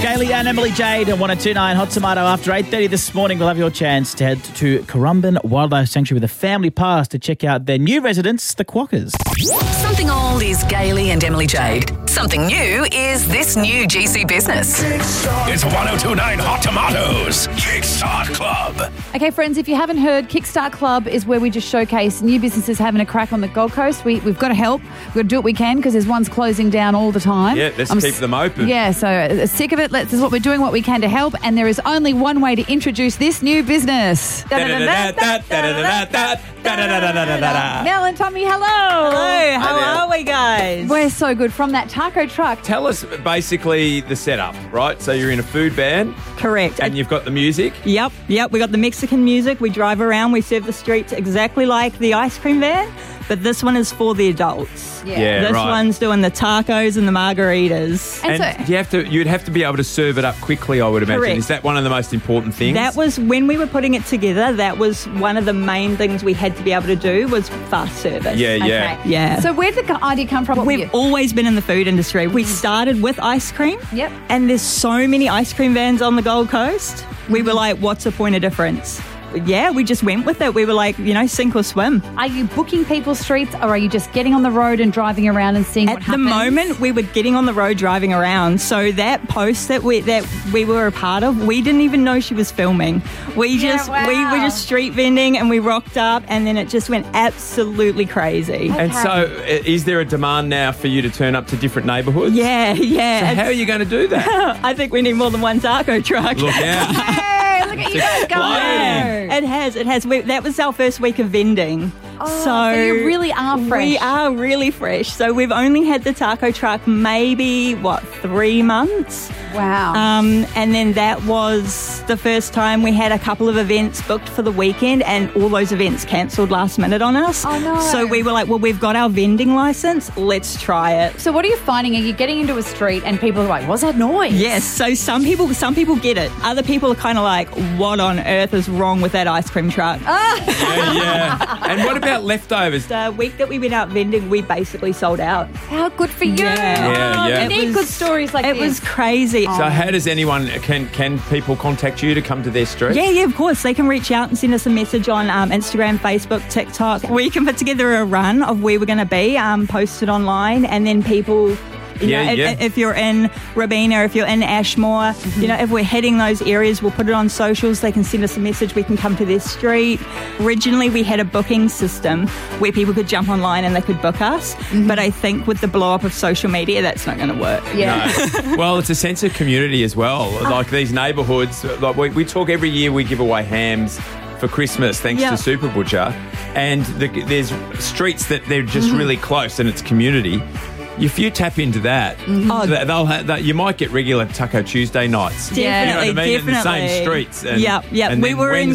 Gailey and Emily Jade and 102.9 Hot Tomato. After 8:30 this morning, we'll have your chance to head to Currumbin Wildlife Sanctuary with a family pass to check out their new residents, the quokkas. Something old is Gailey and Emily Jade. Something new is this new GC business. It's 102.9 Hot Tomatoes. Kickstart Club. Okay, friends, if you haven't heard, Kickstart Club is where we just showcase new businesses having a crack on the Gold Coast. We've got to help. We've got to do what we can because there's ones closing down all the time. Yeah, let's keep them open. Yeah, so sick of it. This is what we're doing, what we can to help. And there is only one way to introduce this new business. Mel and Tommy, hello. Hello, how are we, guys? We're so good. From that taco truck. Tell us basically the setup, right? So you're in a food van. Correct. And you've got the music. Yep. We got the Mexican music. We drive around. We serve the streets exactly like the ice cream van, but this one is for the adults. Yeah, this one's doing the tacos and the margaritas. And you'd have to be able to serve it up quickly, I would imagine. Correct. Is that one of the most important things? That was, when we were putting it together, that was one of the main things we had to be able to do was fast service. Yeah. So where did the idea come from? We've always been in the food industry. We started with ice cream. Yep. And there's so many ice cream vans on the Gold Coast. We were like, what's the point of difference? Yeah, we just went with it. We were like, sink or swim. Are you booking people's streets or are you just getting on the road and driving around and seeing what happens? At the moment, we were getting on the road driving around. So that post that we were a part of, we didn't even know she was filming. We were just street vending and we rocked up and then it just went absolutely crazy. Okay. And so is there a demand now for you to turn up to different neighbourhoods? Yeah. So how are you going to do that? I think we need more than one taco truck. Look out. Hey, look at you guys going. It has. That was our first week of vending. So you really are fresh. We are really fresh. So we've only had the taco truck maybe, 3 months? Wow. And then that was the first time we had a couple of events booked for the weekend and all those events cancelled last minute on us. Oh, no. So we were like, well, we've got our vending license. Let's try it. So what are you finding? Are you getting into a street and people are like, what's that noise? Yes. So some people get it. Other people are kind of like, what on earth is wrong with that ice cream truck? Yeah. And what about leftovers? The week that we went out vending, we basically sold out. How good for you. Yeah. You need good stories like this. It was crazy. So how does anyone, can people contact you to come to their street? Yeah, of course. They can reach out and send us a message on Instagram, Facebook, TikTok. We can put together a run of where we're going to be, post it online, and then people... If you're in Robina, if you're in Ashmore, if we're hitting those areas, we'll put it on socials. They can send us a message. We can come to their street. Originally, we had a booking system where people could jump online and they could book us. But I think with the blow up of social media, that's not going to work. Yeah. No. Well, it's a sense of community as well. Like these neighbourhoods, like we talk every year, we give away hams for Christmas thanks to Super Butcher. And there's streets that they're just really close and it's community. If you tap into that, you might get regular Taco Tuesday nights. Definitely, you know what I mean? In the same streets. And we were in